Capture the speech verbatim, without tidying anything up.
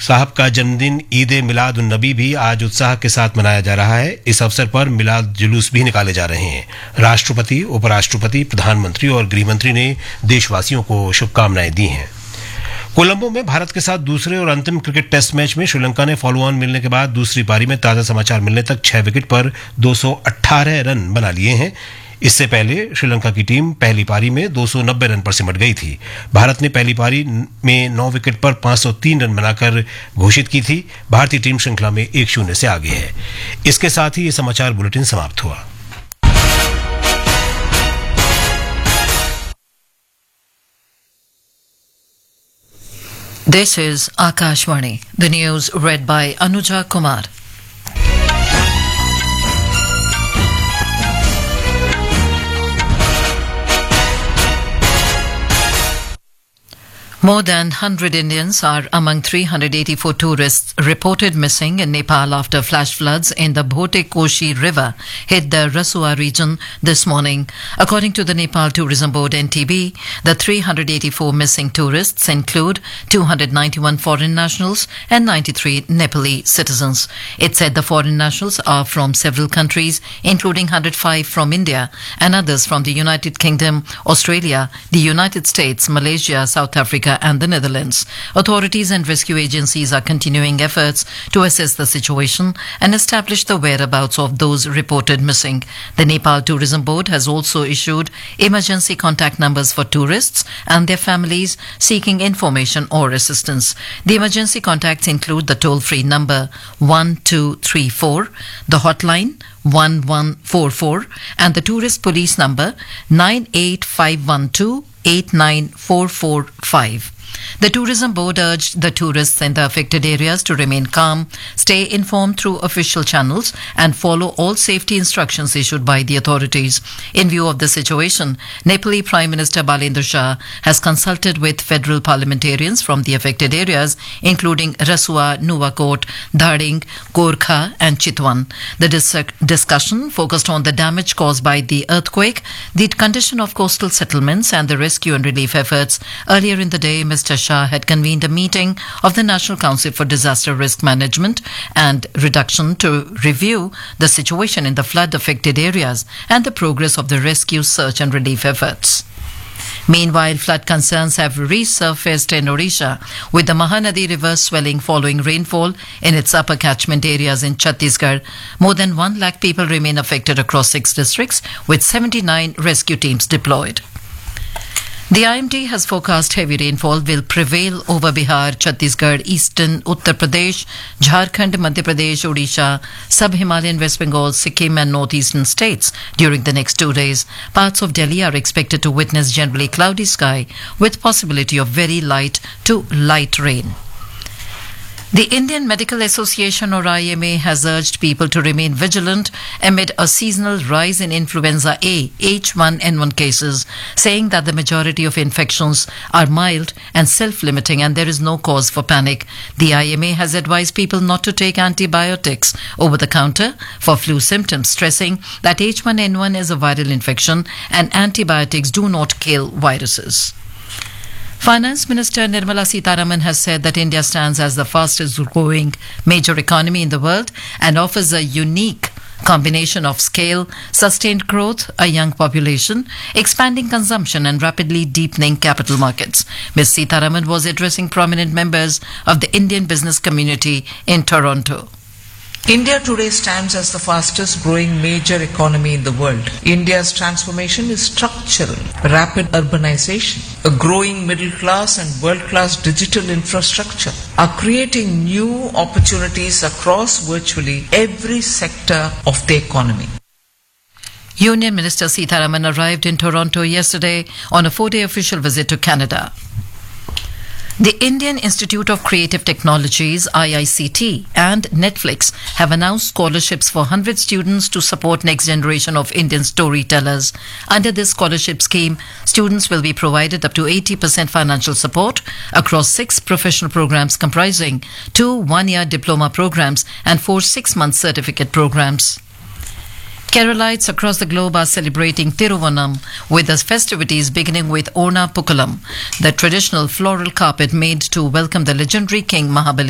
साहब का जन्मदिन ईद मिलाद उन नबी भी आज उत्साह के साथ मनाया जा रहा है। इस अवसर पर मिलाद जुलूस भी निकाले जा रहे हैं। राष्ट्रपति, उपराष्ट्रपति, प्रधानमंत्री और गृहमंत्री ने देशवासियों को शुभकामनाएं दी हैं। कोलंबो में भारत के साथ दूसरे और अंतिम क्रिकेट टेस्ट मैच में श्रीलंका ने फॉलो ऑन मिलने के बाद दूसरी पारी में ताजा समाचार मिलने तक छह विकेट पर दो सौ अठारह रन बना लिए हैं। इससे पहले श्रीलंका की टीम पहली पारी में दो सौ नब्बे रन पर सिमट गई थी। भारत ने पहली पारी में नौ विकेट पर पांच सौ तीन रन बनाकर घोषित की थी। भारतीय टीम श्रृंखला में एक शून्य से आगे है। इसके साथ ही ये समाचार बुलेटिन समाप्त हुआ। This is Akashvani. The news read by Anuja Kumar. More than one hundred Indians are among three hundred eighty-four tourists reported missing in Nepal after flash floods in the Bhote-Koshi River hit the Rasua region this morning. According to the Nepal Tourism Board N T B, the three hundred eighty-four missing tourists include two hundred ninety-one foreign nationals and ninety-three Nepali citizens. It said the foreign nationals are from several countries, including one hundred five from India and others from the United Kingdom, Australia, the United States, Malaysia, South Africa, and the Netherlands. Authorities and rescue agencies are continuing efforts to assess the situation and establish the whereabouts of those reported missing. The Nepal Tourism Board has also issued emergency contact numbers for tourists and their families seeking information or assistance. The emergency contacts include the toll-free number one two three four, the hotline one one four four, and the tourist police number nine eight five one two eight nine four four five. The Tourism Board urged the tourists in the affected areas to remain calm, stay informed through official channels, and follow all safety instructions issued by the authorities. In view of the situation, Nepali Prime Minister Balendra Shah has consulted with federal parliamentarians from the affected areas, including Rasua, Nuwakot, Dhading, Gorkha, and Chitwan. The dis- discussion focused on the damage caused by the earthquake, the condition of coastal settlements, and the rescue and relief efforts. Earlier in the day, Mister Shah had convened a meeting of the National Council for Disaster Risk Management and Reduction to review the situation in the flood-affected areas and the progress of the rescue, search and relief efforts. Meanwhile, flood concerns have resurfaced in Odisha, with the Mahanadi River swelling following rainfall in its upper catchment areas in Chhattisgarh. More than one lakh people remain affected across six districts, with seventy-nine rescue teams deployed. The I M D has forecast heavy rainfall will prevail over Bihar, Chhattisgarh, Eastern Uttar Pradesh, Jharkhand, Madhya Pradesh, Odisha, Sub-Himalayan West Bengal, Sikkim and northeastern states during the next two days. Parts of Delhi are expected to witness generally cloudy sky with possibility of very light to light rain. The Indian Medical Association, or I M A, has urged people to remain vigilant amid a seasonal rise in influenza A H one N one cases, saying that the majority of infections are mild and self-limiting and there is no cause for panic. The I M A has advised people not to take antibiotics over the counter for flu symptoms, stressing that H one N one is a viral infection and antibiotics do not kill viruses. Finance Minister Nirmala Sitharaman has said that India stands as the fastest growing major economy in the world and offers a unique combination of scale, sustained growth, a young population, expanding consumption and rapidly deepening capital markets. Miz Sitharaman was addressing prominent members of the Indian business community in Toronto. India today stands as the fastest growing major economy in the world. India's transformation is structural. Rapid urbanization, a growing middle class and world-class digital infrastructure are creating new opportunities across virtually every sector of the economy. Union Minister Sitharaman arrived in Toronto yesterday on a four-day official visit to Canada. The Indian Institute of Creative Technologies, I I C T, and Netflix have announced scholarships for one hundred students to support next generation of Indian storytellers. Under this scholarship scheme, students will be provided up to eighty percent financial support across six professional programs comprising two one-year diploma programs and four six-month certificate programs. Keralites across the globe are celebrating Thiruvanam with the festivities beginning with Ona Pukkalam, the traditional floral carpet made to welcome the legendary King Mahabali.